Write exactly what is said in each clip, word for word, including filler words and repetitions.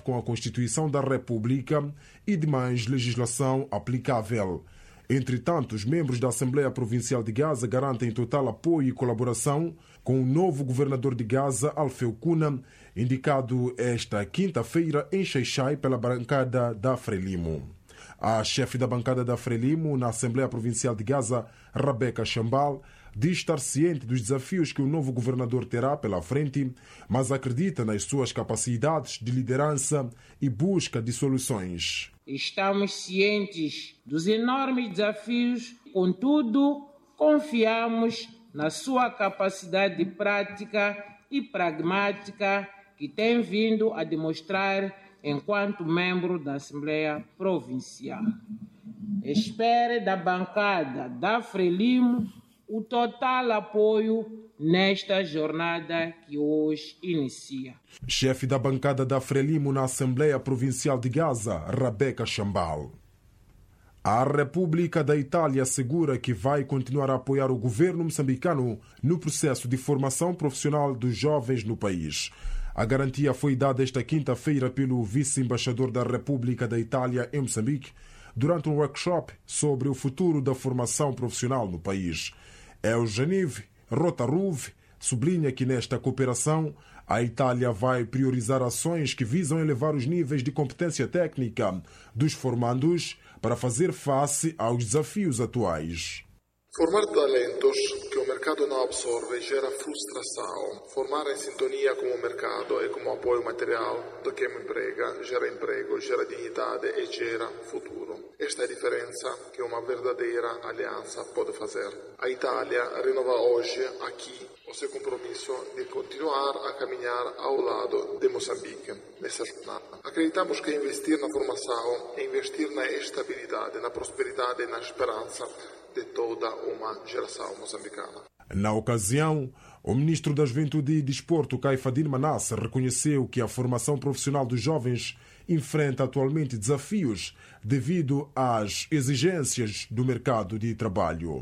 com a Constituição da República e demais legislação aplicável. Entretanto, os membros da Assembleia Provincial de Gaza garantem total apoio e colaboração com o novo governador de Gaza, Alfeu Kuna, indicado esta quinta-feira em Xai-Xai pela bancada da Frelimo. A chefe da bancada da Frelimo na Assembleia Provincial de Gaza, Rabeca Chambal, diz estar ciente dos desafios que o novo governador terá pela frente, mas acredita nas suas capacidades de liderança e busca de soluções. Estamos cientes dos enormes desafios, contudo, confiamos na sua capacidade prática e pragmática que tem vindo a demonstrar enquanto membro da Assembleia Provincial. Espere da bancada da Frelimo o total apoio nesta jornada que hoje inicia. Chefe da bancada da Frelimo na Assembleia Provincial de Gaza, Rabeca Chambal. A República da Itália assegura que vai continuar a apoiar o governo moçambicano no processo de formação profissional dos jovens no país. A garantia foi dada esta quinta-feira pelo vice-embaixador da República da Itália em Moçambique durante um workshop sobre o futuro da formação profissional no país. Eugenive Rotaruve sublinha que nesta cooperação a Itália vai priorizar ações que visam elevar os níveis de competência técnica dos formandos para fazer face aos desafios atuais. Formar talentos que o mercado não absorve gera frustração. Formar em sintonia com o mercado e como apoio material do que me emprega gera emprego, gera dignidade e gera futuro. Esta é a diferença que uma verdadeira aliança pode fazer. A Itália renova hoje, aqui, o seu compromisso de continuar a caminhar ao lado de Moçambique nessa jornada. Acreditamos que investir na formação é investir na estabilidade, na prosperidade e na esperança de toda uma geração moçambicana. Na ocasião, o ministro da Juventude e Desporto, Caifadine Manasse, reconheceu que a formação profissional dos jovens enfrenta atualmente desafios devido às exigências do mercado de trabalho.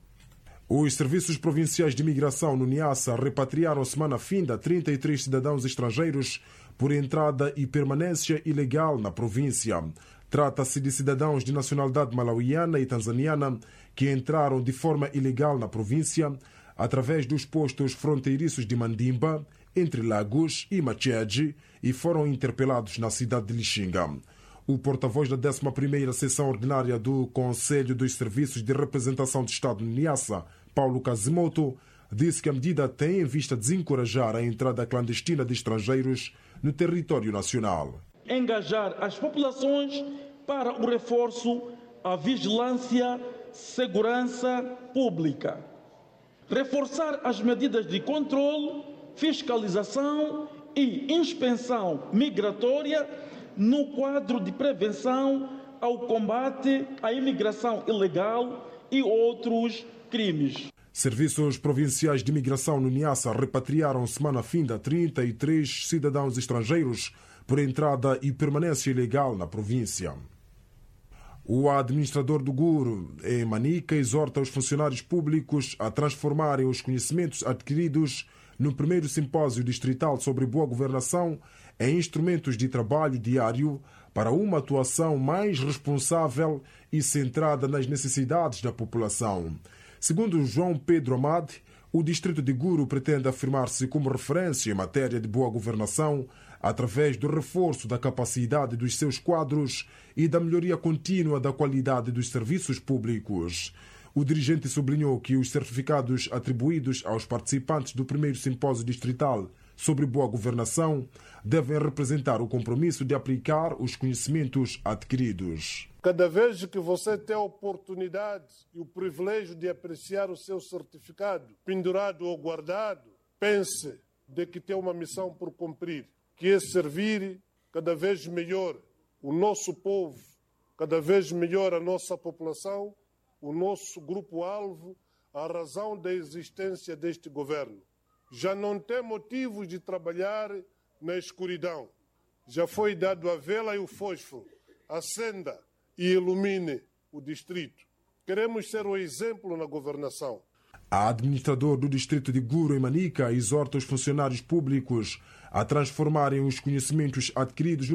Os serviços provinciais de imigração no Niassa repatriaram semana finda trinta e três cidadãos estrangeiros por entrada e permanência ilegal na província. Trata-se de cidadãos de nacionalidade malauiana e tanzaniana que entraram de forma ilegal na província através dos postos fronteiriços de Mandimba, entre Lagos e Macheji, e foram interpelados na cidade de Lixinga. O porta-voz da décima primeira Sessão Ordinária do Conselho dos Serviços de Representação de Estado no Niassa, Paulo Kazimoto, disse que a medida tem em vista desencorajar a entrada clandestina de estrangeiros no território nacional. Engajar as populações para o reforço à vigilância, segurança pública. Reforçar as medidas de controle, fiscalização e inspeção migratória no quadro de prevenção ao combate à imigração ilegal e outros crimes. Serviços provinciais de imigração no Niassa repatriaram semana finda trinta e três cidadãos estrangeiros por entrada e permanência ilegal na província. O administrador do Guru, em Manica, exorta os funcionários públicos a transformarem os conhecimentos adquiridos no primeiro simpósio distrital sobre boa governação em instrumentos de trabalho diário para uma atuação mais responsável e centrada nas necessidades da população. Segundo João Pedro Amade, o distrito de Guru pretende afirmar-se como referência em matéria de boa governação através do reforço da capacidade dos seus quadros e da melhoria contínua da qualidade dos serviços públicos. O dirigente sublinhou que os certificados atribuídos aos participantes do primeiro simpósio distrital sobre boa governação devem representar o compromisso de aplicar os conhecimentos adquiridos. Cada vez que você tem a oportunidade e o privilégio de apreciar o seu certificado pendurado ou guardado, pense de que tem uma missão por cumprir, que é servir cada vez melhor o nosso povo, cada vez melhor a nossa população, o nosso grupo-alvo, a razão da existência deste governo. Já não tem motivos de trabalhar na escuridão. Já foi dado a vela e o fósforo. Acenda e ilumine o distrito. Queremos ser o exemplo na governação. A administrador do distrito de Guru, em Manica, exorta os funcionários públicos a transformarem os conhecimentos adquiridos no